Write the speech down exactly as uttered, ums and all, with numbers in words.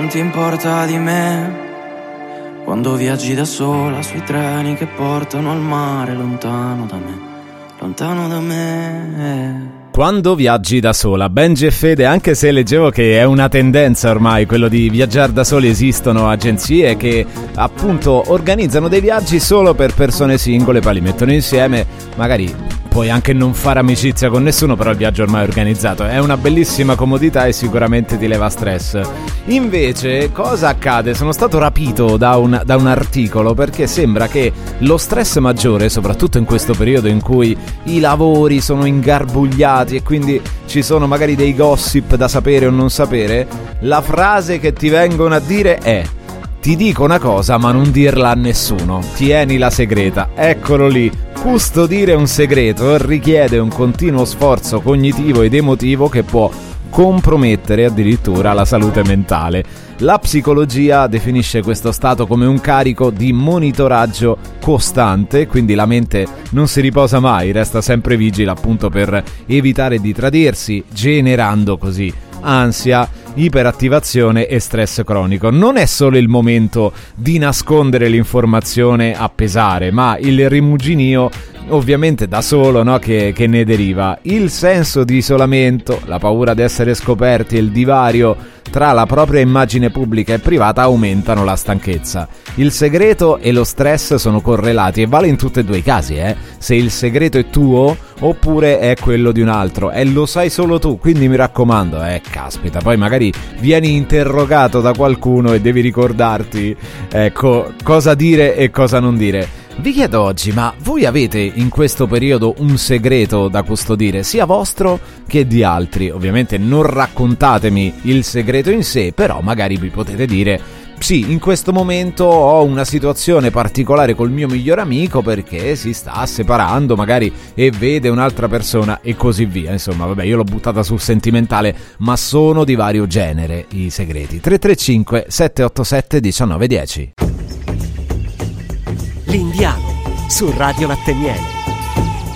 non ti importa di me, quando viaggi da sola sui treni che portano al mare, lontano da me, lontano da me. Quando viaggi da sola, Benji e Fede, anche se leggevo che è una tendenza ormai quello di viaggiare da soli, esistono agenzie che appunto organizzano dei viaggi solo per persone singole, poi li mettono insieme, magari puoi anche non fare amicizia con nessuno, però il viaggio ormai è organizzato, è una bellissima comodità e sicuramente ti leva stress. Invece cosa accade? Sono stato rapito da un, da un articolo, perché sembra che lo stress maggiore, soprattutto in questo periodo in cui i lavori sono ingarbugliati e quindi ci sono magari dei gossip da sapere o non sapere, la frase che ti vengono a dire è: ti dico una cosa ma non dirla a nessuno, tienila segreta. Eccolo lì, custodire un segreto richiede un continuo sforzo cognitivo ed emotivo che può compromettere addirittura la salute mentale. La psicologia definisce questo stato come un carico di monitoraggio costante, quindi la mente non si riposa mai, resta sempre vigile appunto per evitare di tradirsi, generando così ansia, iperattivazione e stress cronico. Non è solo il momento di nascondere l'informazione a pesare, ma il rimuginio ovviamente da solo, no, che, che ne deriva. Il senso di isolamento, la paura di essere scoperti e il divario tra la propria immagine pubblica e privata aumentano la stanchezza. Il segreto e lo stress sono correlati e vale in tutti e due i casi, eh? Se il segreto è tuo oppure è quello di un altro e lo sai solo tu, quindi mi raccomando, eh caspita, poi magari vieni interrogato da qualcuno e devi ricordarti, ecco, cosa dire e cosa non dire. Vi chiedo oggi, ma voi avete in questo periodo un segreto da custodire, sia vostro che di altri? Ovviamente non raccontatemi il segreto in sé, però magari vi potete dire: sì, in questo momento ho una situazione particolare col mio migliore amico perché si sta separando magari e vede un'altra persona e così via. Insomma, vabbè, io l'ho buttata sul sentimentale, ma sono di vario genere i segreti. tre tre cinque sette otto sette uno nove uno zero. L'Indiano su Radio Latte Miele.